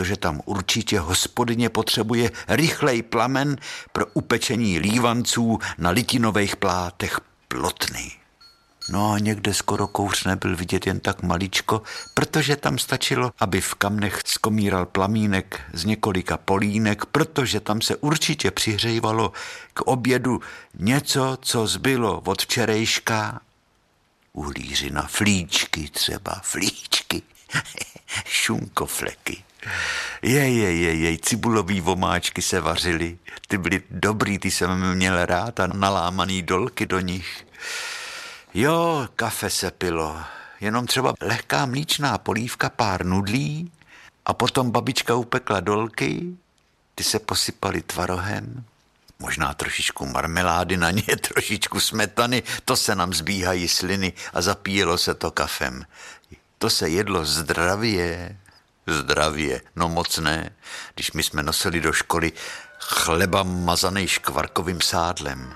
protože tam určitě hospodyně potřebuje rychlej plamen pro upečení lívanců na litinových plátech plotny. No a někde skoro kouř nebyl vidět jen tak maličko, protože tam stačilo, aby v kamnech skomíral plamínek z několika polínek, protože tam se určitě přihřívalo k obědu něco, co zbylo od včerejška. Uhlířina, flíčky třeba, flíčky, šunkofleky. Jej, cibulový vomáčky se vařily, ty byly dobrý, ty jsem měl rád a nalámaný dolky do nich. Jo, kafe se pilo, jenom třeba lehká mlíčná polívka, pár nudlí a potom babička upekla dolky, ty se posypaly tvarohem, možná trošičku marmelády na ně, trošičku smetany, to se nám zbíhají sliny a zapíjelo se to kafem. To se jedlo zdravě, no moc ne, když my jsme nosili do školy chleba mazaný škvarkovým sádlem.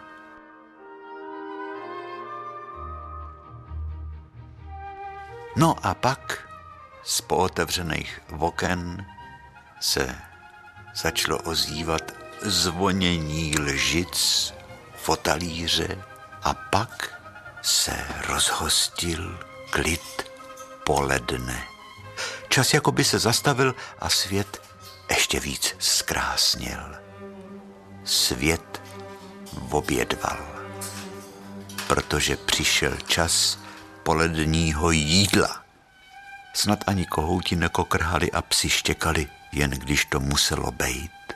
No a pak z pootevřených oken se začalo ozývat zvonění lžic v talíře a pak se rozhostil klid poledne. Čas jako by se zastavil a svět ještě víc zkrásněl. Svět obědval, protože přišel čas poledního jídla. Snad ani kohouti nekokrhali a psi štěkali, jen když to muselo bejt.